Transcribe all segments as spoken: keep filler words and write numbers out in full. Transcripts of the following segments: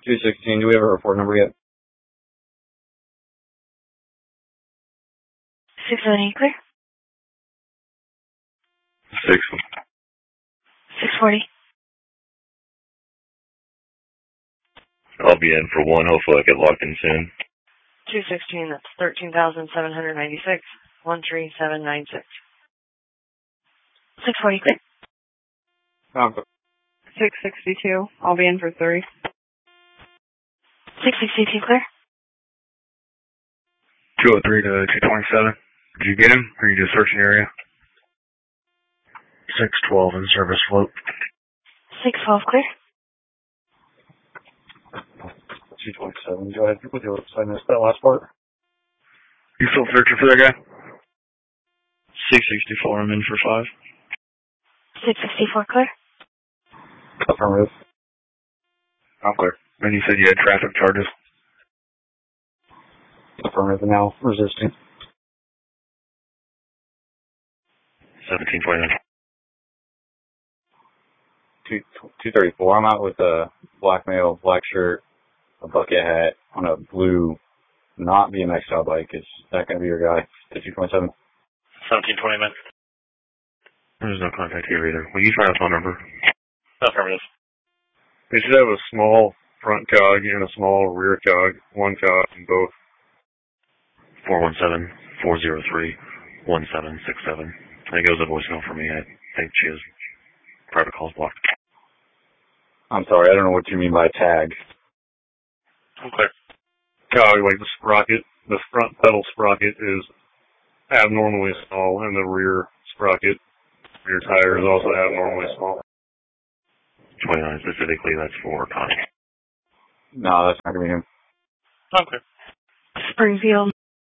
two sixteen, do we have a report number yet? six seventy, clear. six. six forty. I'll be in for one. Hopefully I'll get locked in soon. two sixteen, that's thirteen thousand seven hundred ninety-six. one three seven nine six. six forty, clear. Okay. six sixty-two, I'll be in for three. six sixty-two, clear. two oh three to two twenty-seven. Did you get him? Or are you just searching the area? six twelve in service float. six twelve, clear. two twenty-seven, go ahead with your I missed that last part. You still searching for that guy? six sixty-four, I'm in for five. six sixty-four, clear. Affirmative. I'm clear. And you said you had traffic charges? Affirmative, now resisting. seventeen twenty-nine. two thirty-four, I'm out with a black male, black shirt, a bucket hat, on a blue, not B M X style bike. Is that going to be your guy? two twenty-seven? seventeen twenty-nine. There's no contact here either. Will you try a phone number? Affirmative. They should have a small front cog and a small rear cog, one cog in both. four one seven, four oh three, one seven six seven. I think it was a voicemail for me. I think she has private calls blocked. I'm sorry, I don't know what you mean by tag. Okay. Cog, like the sprocket, the front pedal sprocket is abnormally small, and the rear sprocket, rear tire is also abnormally small. twenty-nine specifically, that's for Connie. No, that's not going to be him. Okay. Springfield.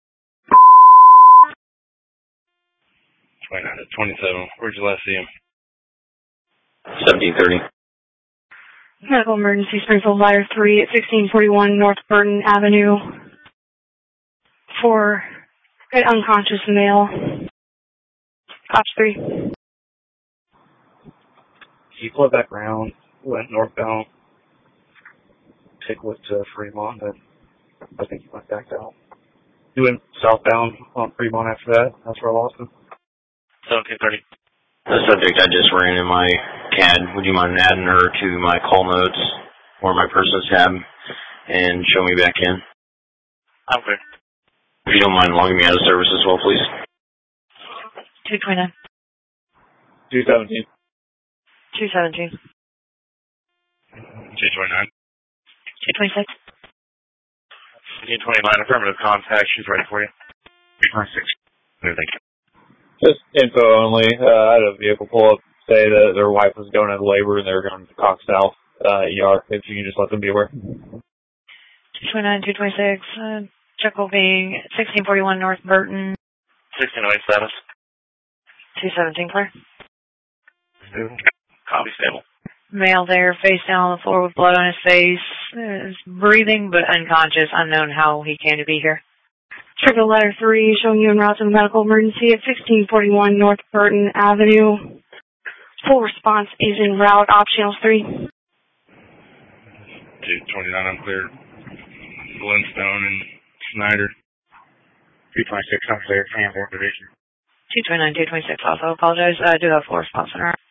twenty-nine to twenty-seven. Where'd you last see him? seventeen thirty. Medical emergency, Springfield Ladder three at sixteen forty-one North Burton Avenue for an unconscious male. Cops three. He fled back around, went northbound, Pickwood to Fremont, and I think he went back out. He went southbound on Fremont after that. That's where I lost him. seventeen thirty. The subject I just ran in my C A D, would you mind adding her to my call notes or my person's tab and show me back in? Okay. If you don't mind logging me out of service as well, please. two twenty-nine. two seventeen. two seventeen. two twenty-nine. two twenty-six. two twenty-nine, affirmative contact. She's ready for you. three twenty-six. Thank you. Just info only. Uh, I had a vehicle pull up, say that their wife was going into labor and they were going to Cox South uh, E R. If you can just let them be aware. two twenty-nine, two twenty-six. Uh, Jekyll being sixteen forty-one North Burton. sixteen oh eight status. two seventeen, clear. Copy, stable. Male there, face down on the floor with blood on his face. Is breathing but unconscious. Unknown how he came to be here. Triple Letter three showing you en route to the medical emergency at sixteen forty-one North Burton Avenue. Full response is en route. Optionals three. two twenty-nine, I'm clear. Glintstone and Snyder. two twenty-six, I'm clear. Sanborn Division. two twenty-nine, two twenty-six also apologize. I do have full response in our